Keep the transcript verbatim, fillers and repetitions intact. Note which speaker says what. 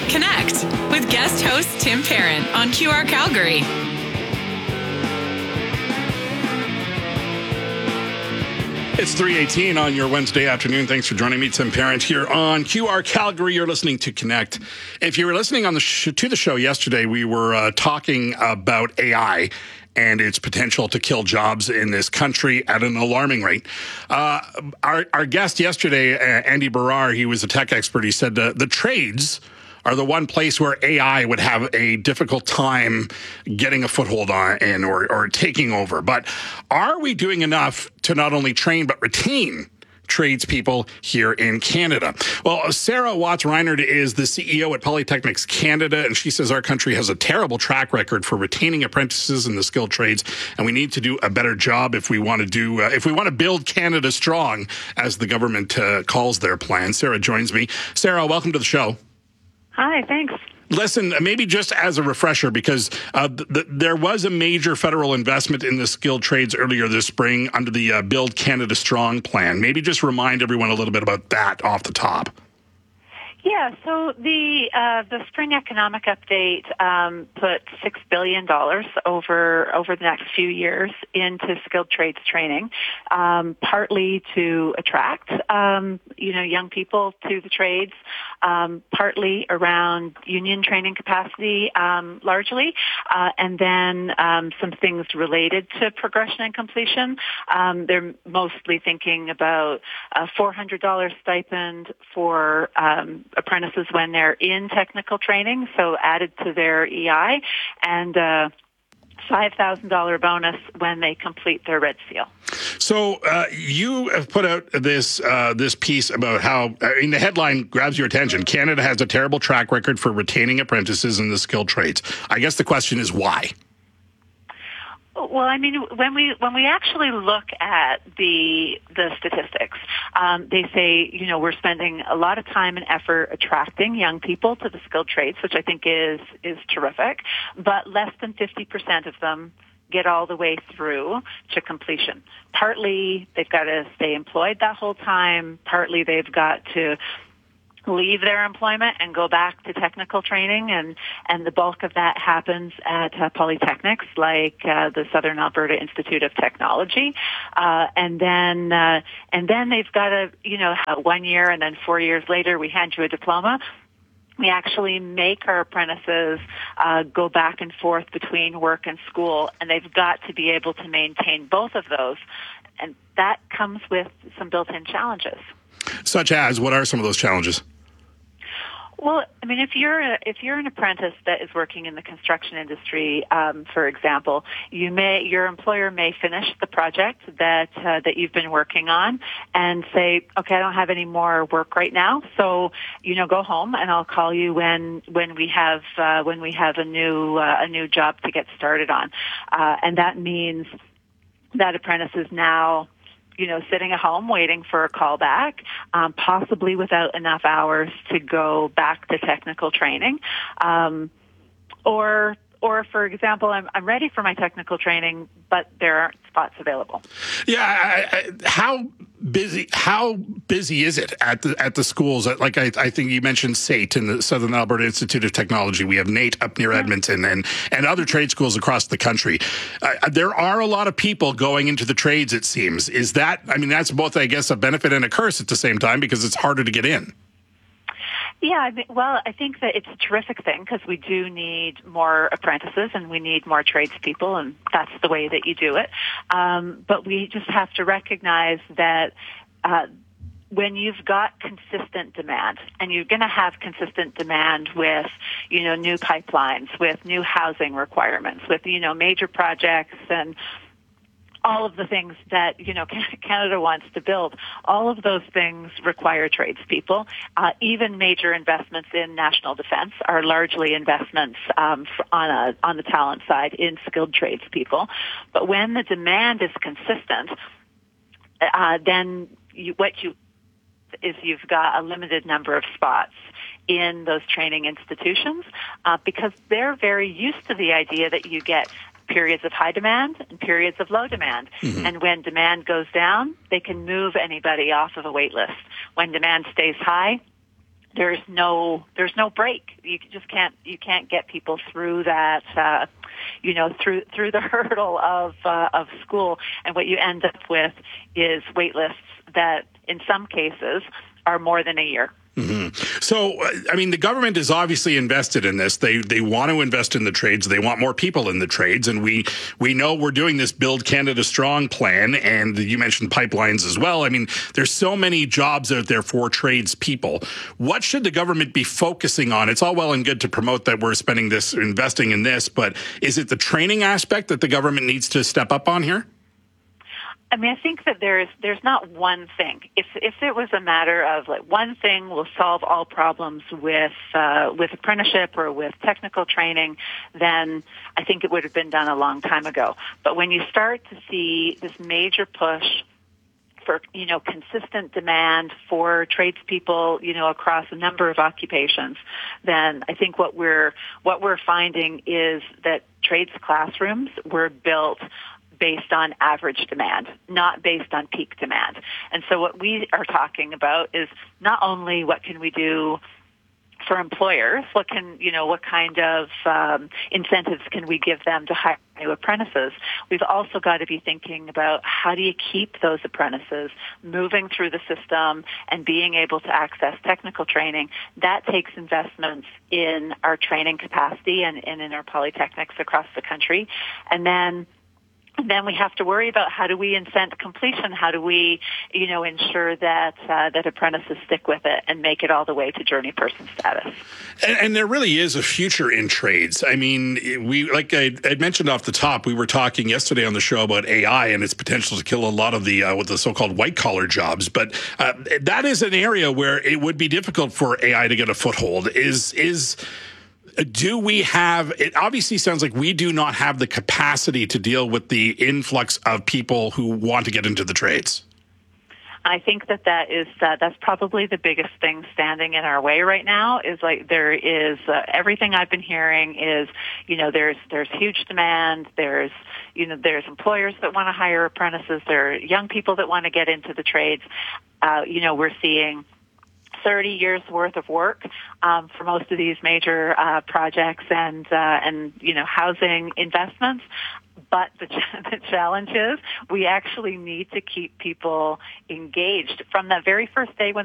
Speaker 1: Connect with guest host Tim Parent on Q R Calgary.
Speaker 2: It's three eighteen on your Wednesday afternoon. Thanks for joining me, Tim Parent, here on Q R Calgary. You're listening to Connect. If you were listening on the sh- to the show yesterday, we were uh, talking about A I and its potential to kill jobs in this country at an alarming rate. Uh, our, our guest yesterday, uh, Andy Barrar, he was a tech expert. He said uh, the trades are the one place where A I would have a difficult time getting a foothold on and or, or taking over. But are we doing enough to not only train but retain tradespeople here in Canada? Well, Sarah Watts-Reinert is the C E O at Polytechnics Canada, and she says our country has a terrible track record for retaining apprentices in the skilled trades, and we need to do a better job if we want to do uh, if we want to build Canada strong, as the government uh, calls their plan. Sarah joins me. Sarah, welcome to the show.
Speaker 3: Hi, thanks.
Speaker 2: Listen, maybe just as a refresher, because uh, th- th- there was a major federal investment in the skilled trades earlier this spring under the uh, Build Canada Strong plan. Maybe just remind everyone a little bit about that off the top.
Speaker 3: Yeah, so the uh, the spring economic update um, put six billion dollars over over the next few years into skilled trades training, um, partly to attract um, you know young people to the trades, um, partly around union training capacity, um, largely, uh, and then um, some things related to progression and completion. Um, they're mostly thinking about a four hundred dollars stipend for um, apprentices when they're in technical training, so added to their E I, and a five thousand dollars bonus when they complete their Red Seal.
Speaker 2: So uh, you have put out this uh, this piece about how, I mean, the headline grabs your attention. Canada has a terrible track record for retaining apprentices in the skilled trades. I guess the question is why?
Speaker 3: Well, I mean, when we when we actually look at the the statistics, um, they say, you know, we're spending a lot of time and effort attracting young people to the skilled trades, which I think is is terrific, but less than fifty percent of them get all the way through to completion. Partly they've got to stay employed that whole time. Partly they've got to leave their employment and go back to technical training, and, and the bulk of that happens at uh, polytechnics like uh, the Southern Alberta Institute of Technology, uh, and then uh, and then they've got to, you know, one year and then four years later we hand you a diploma. We actually make our apprentices uh, go back and forth between work and school, and they've got to be able to maintain both of those, and that comes with some built-in challenges.
Speaker 2: Such as, what are some of those challenges?
Speaker 3: Well, I mean, if you're a, if you're an apprentice that is working in the construction industry, um, for example, you may your employer may finish the project that uh, that you've been working on and say, okay, I don't have any more work right now, so you know, go home and I'll call you when when we have uh, when we have a new uh, a new job to get started on, uh, and that means that apprentice is now, you know, sitting at home waiting for a call back, um, possibly without enough hours to go back to technical training. Um, or, or for example, I'm, I'm ready for my technical training, but there aren't spots available.
Speaker 2: Yeah, I, I, how busy? How busy is it at the at the schools? Like I, I think you mentioned S A T in the Southern Alberta Institute of Technology. We have N A T up near yeah. Edmonton, and and other trade schools across the country. Uh, there are a lot of people going into the trades. It seems. Is that? I mean, that's both, I guess, a benefit and a curse at the same time, because it's harder to get in.
Speaker 3: Yeah, I mean, well, I think that it's a terrific thing because we do need more apprentices and we need more tradespeople, and that's the way that you do it. Um, but we just have to recognize that uh, when you've got consistent demand, and you're going to have consistent demand with, you know, new pipelines, with new housing requirements, with, you know, major projects and all of the things that, you know, Canada wants to build, all of those things require tradespeople. Uh, even major investments in national defense are largely investments um, on a on the talent side in skilled tradespeople. But when the demand is consistent, uh, then you, what you is you've got a limited number of spots in those training institutions uh, because they're very used to the idea that you get periods of high demand and periods of low demand. Mm-hmm. And when demand goes down, they can move anybody off of a wait list. When demand stays high, there's no there's no break. You just can't you can't get people through that uh, you know through through the hurdle of uh, of school, and what you end up with is wait lists that in some cases are more than a year.
Speaker 2: Mm-hmm. So, I mean, the government is obviously invested in this. They they want to invest in the trades. They want more people in the trades. And we we know we're doing this Build Canada Strong plan. And you mentioned pipelines as well. I mean, there's so many jobs out there for trades people. What should the government be focusing on? It's all well and good to promote that we're spending this, investing in this. But is it the training aspect that the government needs to step up on here?
Speaker 3: I mean, I think that there's there's not one thing. If if it was a matter of like one thing will solve all problems with uh, with apprenticeship or with technical training, then I think it would have been done a long time ago. But when you start to see this major push for, you know, consistent demand for tradespeople, you know, across a number of occupations, then I think what we're what we're finding is that trades classrooms were built based on average demand, not based on peak demand. And so what we are talking about is not only what can we do for employers, what can, you know, what kind of um, incentives can we give them to hire new apprentices? We've also got to be thinking about how do you keep those apprentices moving through the system and being able to access technical training. That takes investments in our training capacity and, and in our polytechnics across the country. And then Then we have to worry about how do we incent completion? How do we, you know, ensure that uh, that apprentices stick with it and make it all the way to journey person status?
Speaker 2: And, and there really is a future in trades. I mean, we like I had mentioned off the top, we were talking yesterday on the show about A I and its potential to kill a lot of the uh, with the so-called white collar jobs. But uh, that is an area where it would be difficult for A I to get a foothold. Is is Do we have, it obviously sounds like we do not have the capacity to deal with the influx of people who want to get into the trades.
Speaker 3: I think that that is, uh, that's probably the biggest thing standing in our way right now is like there is, uh, everything I've been hearing is, you know, there's, there's huge demand. There's, you know, there's employers that want to hire apprentices. There are young people that want to get into the trades. Uh, you know, we're seeing thirty years worth of work um, for most of these major uh, projects and uh, and you know housing investments. But the, ch- the challenge is we actually need to keep people engaged from that very first day when